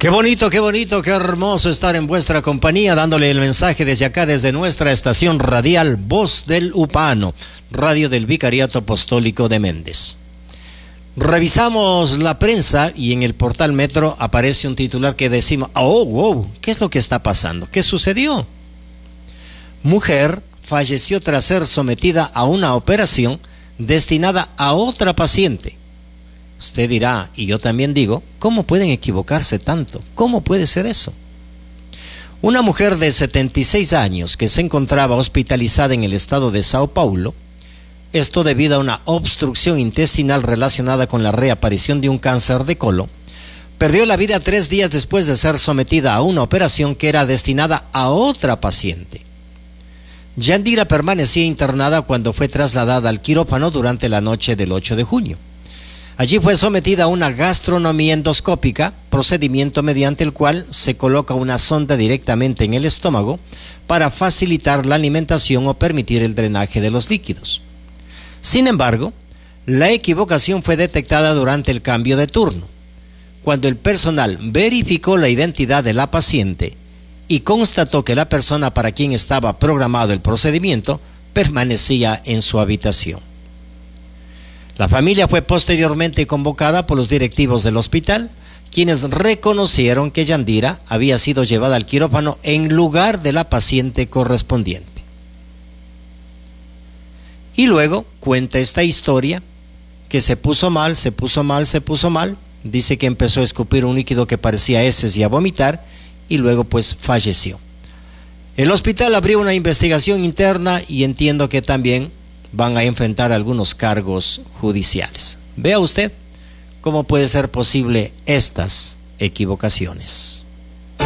qué bonito, qué hermoso estar en vuestra compañía, dándole el mensaje desde acá, desde nuestra estación radial Voz del Upano, radio del Vicariato Apostólico de Méndez. Revisamos la prensa y en el portal Metro aparece un titular que decimos, oh, wow, ¿qué es lo que está pasando? ¿Qué sucedió? Mujer falleció tras ser sometida a una operación destinada a otra paciente. Usted dirá, y yo también digo, ¿cómo pueden equivocarse tanto? ¿Cómo puede ser eso? Una mujer de 76 años que se encontraba hospitalizada en el estado de Sao Paulo, esto debido a una obstrucción intestinal relacionada con la reaparición de un cáncer de colon, perdió la vida 3 días después de ser sometida a una operación que era destinada a otra paciente. Yandira permanecía internada cuando fue trasladada al quirófano durante la noche del 8 de junio. Allí fue sometida a una gastronomía endoscópica, procedimiento mediante el cual se coloca una sonda directamente en el estómago para facilitar la alimentación o permitir el drenaje de los líquidos. Sin embargo, la equivocación fue detectada durante el cambio de turno, cuando el personal verificó la identidad de la paciente y constató que la persona para quien estaba programado el procedimiento permanecía en su habitación. La familia fue posteriormente convocada por los directivos del hospital, quienes reconocieron que Yandira había sido llevada al quirófano en lugar de la paciente correspondiente. Y luego cuenta esta historia que se puso mal, dice que empezó a escupir un líquido que parecía heces y a vomitar, y luego pues falleció. El hospital abrió una investigación interna y entiendo que también van a enfrentar algunos cargos judiciales. Vea usted cómo puede ser posible estas equivocaciones.